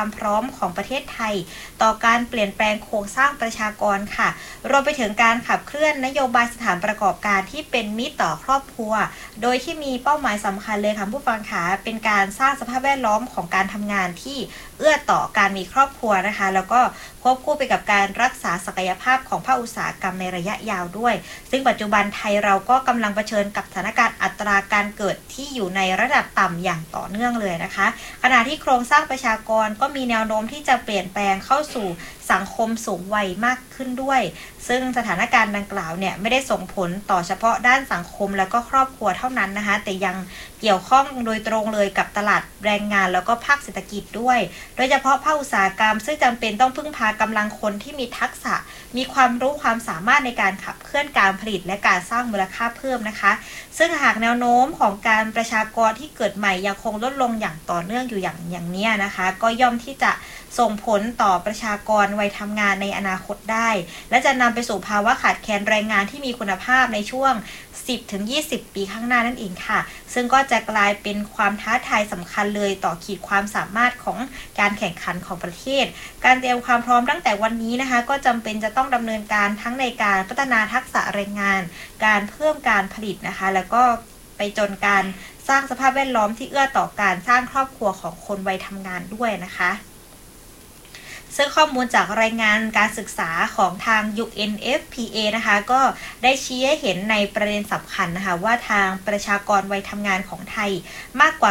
ความพร้อมของประเทศไทยต่อการเปลี่ยนแปลงโครงสร้างประชากรค่ะรวมไปถึงการขับเคลื่อนนโยบายสถานประกอบการที่เป็นมิตรต่อครอบครัวโดยที่มีเป้าหมายสำคัญเลยค่ะผู้ฟังคะเป็นการสร้างสภาพแวดล้อมของการทำงานที่เอื้อต่อการมีครอบครัวนะคะแล้วก็ควบคู่ไปกับการรักษาศักยภาพของภาคอุตสาหกรรมในระยะยาวด้วยซึ่งปัจจุบันไทยเราก็กำลังเผชิญกับสถานการณ์อัตราการเกิดที่อยู่ในระดับต่ำอย่างต่อเนื่องเลยนะคะขณะที่โครงสร้างประชากรก็มีแนวโน้มที่จะเปลี่ยนแปลงเข้าสู่สังคมสูงวัยมากขึ้นด้วยซึ่งสถานการณ์ดังกล่าวเนี่ยไม่ได้ส่งผลต่อเฉพาะด้านสังคมและก็ครอบครัวเท่านั้นนะคะแต่ยังเกี่ยวข้องโดยตรงเลยกับตลาดแรงงานแล้วก็ภาคเศรษฐกิจด้วยโดยเฉพาะภาคอุตสาหกรรมซึ่งจำเป็นต้องพึ่งพากำลังคนที่มีทักษะมีความรู้ความสามารถในการขับเคลื่อนการผลิตและการสร้างมูลค่าเพิ่มนะคะซึ่งหากแนวโน้มของการประชากรที่เกิดใหม่ยังคงลดลงอย่างต่อเนื่องอยู่อย่างนี้นะคะก็ย่อมที่จะส่งผลต่อประชากรวัยทำงานในอนาคตได้และจะนำไปสู่ภาวะขาดแคลนแรงงานที่มีคุณภาพในช่วง 10-20 ปีข้างหน้านั่นเองค่ะซึ่งก็จะกลายเป็นความท้าทายสำคัญเลยต่อขีดความสามารถของการแข่งขันของประเทศการเตรียมความพร้อมตั้งแต่วันนี้นะคะก็จำเป็นจะต้องดำเนินการทั้งในการพัฒนาทักษะแรงงานการเพิ่มการผลิตนะคะแล้วก็ไปจนการสร้างสภาพแวดล้อมที่เอื้อต่อการสร้างครอบครัวของคนวัยทำงานด้วยนะคะซึ่งข้อมูลจากรายงานการศึกษาของทาง UNFPA นะคะก็ได้ชี้ให้เห็นในประเด็นสำคัญนะคะว่าทางประชากรวัยทำงานของไทยมากกว่า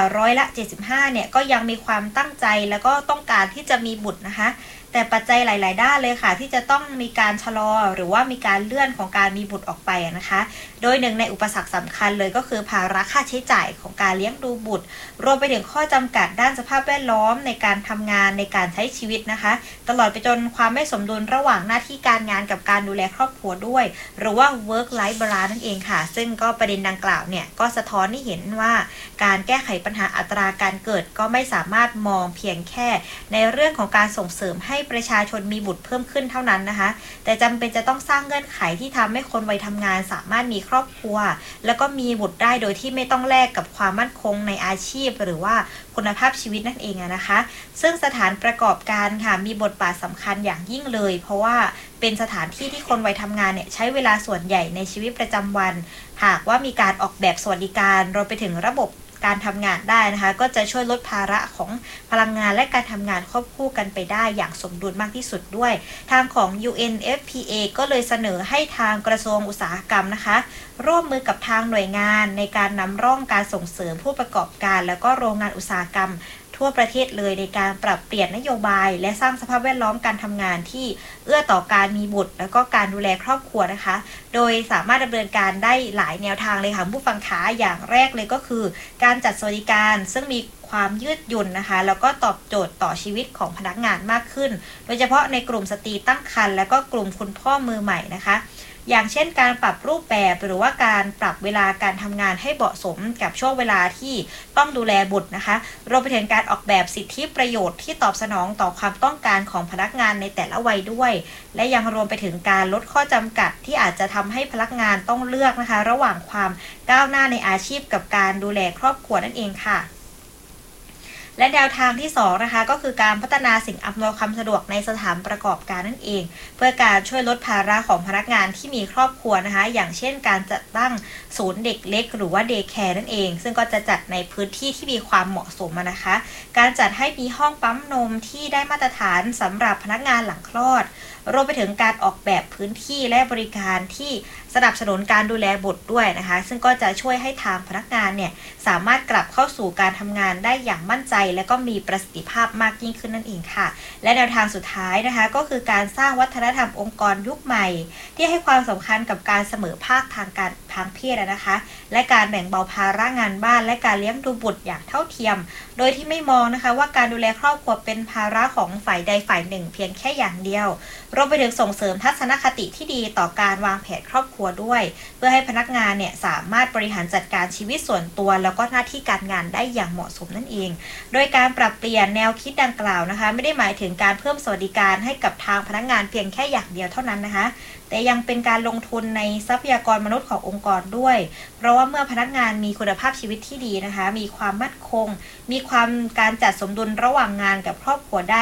75%เนี่ยก็ยังมีความตั้งใจแล้วก็ต้องการที่จะมีบุตรนะคะแต่ปัจจัยหลายๆด้านเลยค่ะที่จะต้องมีการชะลอหรือว่ามีการเลื่อนของการมีบุตรออกไปนะคะโดยหนึ่งในอุปสรรคสำคัญเลยก็คือภาระค่าใช้จ่ายของการเลี้ยงดูบุตรรวมไปถึงข้อจำกัดด้านสภาพแวดล้อมในการทำงานในการใช้ชีวิตนะคะตลอดไปจนความไม่สมดุลระหว่างหน้าที่การงานกับการดูแลครอบครัวด้วยหรือว่า work life balance นั่นเองค่ะซึ่งก็ประเด็นดังกล่าวเนี่ยก็สะท้อนให้เห็นว่าการแก้ไขปัญหาอัตราการเกิดก็ไม่สามารถมองเพียงแค่ในเรื่องของการส่งเสริมให้ประชาชนมีบุตรเพิ่มขึ้นเท่านั้นนะคะแต่จำเป็นจะต้องสร้างเงื่อนไขที่ทำให้คนวัยทำงานสามารถมีครอบครัวแล้วก็มีบุตรได้โดยที่ไม่ต้องแลกกับความมั่นคงในอาชีพหรือว่าคุณภาพชีวิตนั่นเองนะคะซึ่งสถานประกอบการค่ะมีบทบาทสำคัญอย่างยิ่งเลยเพราะว่าเป็นสถานที่ที่คนวัยทำงานเนี่ยใช้เวลาส่วนใหญ่ในชีวิตประจำวันหากว่ามีการออกแบบสวัสดิการรวมไปถึงระบบการทำงานได้นะคะก็จะช่วยลดภาระของพลังงานและการทำงานควบคู่กันไปได้อย่างสมดุลมากที่สุดด้วยทางของ UNFPA ก็เลยเสนอให้ทางกระทรวงอุตสาหกรรมนะคะร่วมมือกับทางหน่วยงานในการนำร่องการส่งเสริมผู้ประกอบการแล้วก็โรงงานอุตสาหกรรมทั่วประเทศเลยในการปรับเปลี่ยนนโยบายและสร้างสภาพแวดล้อมการทำงานที่เอื้อต่อการมีบุตรแล้วก็การดูแลครอบครัวนะคะโดยสามารถดำเนินการได้หลายแนวทางเลยค่ะผู้ฟังขาอย่างแรกเลยก็คือการจัดสวัสดิการซึ่งมีความยืดหยุ่นนะคะแล้วก็ตอบโจทย์ต่อชีวิตของพนักงานมากขึ้นโดยเฉพาะในกลุ่มสตรีตั้งครรภ์และก็กลุ่มคุณพ่อมือใหม่นะคะอย่างเช่นการปรับรูปแบบหรือว่าการปรับเวลาการทำงานให้เหมาะสมกับช่วงเวลาที่ต้องดูแลบุตรนะคะรวมไปถึงการออกแบบสิทธิประโยชน์ที่ตอบสนองต่อความต้องการของพนักงานในแต่ละวัยด้วยและยังรวมไปถึงการลดข้อจำกัดที่อาจจะทำให้พนักงานต้องเลือกนะคะระหว่างความก้าวหน้าในอาชีพกับการดูแลครอบครัวนั่นเองค่ะและแนวทางที่2นะคะก็คือการพัฒนาสิ่งอำนวยความสะดวกในสถานประกอบการนั่นเองเพื่อการช่วยลดภาระของพนักงานที่มีครอบครัวนะคะอย่างเช่นการจัดตั้งศูนย์เด็กเล็กหรือว่าเดย์แคร์นั่นเองซึ่งก็จะจัดในพื้นที่ที่มีความเหมาะสมนะคะการจัดให้มีห้องปั๊มนมที่ได้มาตรฐานสำหรับพนักงานหลังคลอดรวมไปถึงการออกแบบพื้นที่และบริการที่สนับสนุนการดูแลบุตรด้วยนะคะซึ่งก็จะช่วยให้ทางพนักงานเนี่ยสามารถกลับเข้าสู่การทำงานได้อย่างมั่นใจและก็มีประสิทธิภาพมากยิ่งขึ้นนั่นเองค่ะและแนวทางสุดท้ายนะคะก็คือการสร้างวัฒนธรรมองค์กรยุคใหม่ที่ให้ความสำคัญกับการเสมอภาคทางเพศนะคะและการแบ่งเบาภาระงานบ้านและการเลี้ยงดูบุตรอย่างเท่าเทียมโดยที่ไม่มองนะคะว่าการดูแลครอบครัวเป็นภาระของฝ่ายใดฝ่ายหนึ่งเพียงแค่อย่างเดียวรวมไปถึงส่งเสริมทัศนคติที่ดีต่อการวางแผนครอบครัวด้วยเพื่อให้พนักงานเนี่ยสามารถบริหารจัดการชีวิตส่วนตัวแล้วก็หน้าที่การงานได้อย่างเหมาะสมนั่นเองโดยการปรับเปลี่ยนแนวคิดดังกล่าวนะคะไม่ได้หมายถึงการเพิ่มสวัสดิการให้กับทางพนักงานเพียงแค่อย่างเดียวเท่านั้นนะคะแต่ยังเป็นการลงทุนในทรัพยากรมนุษย์ขององค์กรด้วยเพราะว่าเมื่อพนักงานมีคุณภาพชีวิตที่ดีนะคะมีความมั่นคงมีความการจัดสมดุลระหว่างงานกับครอบครัวได้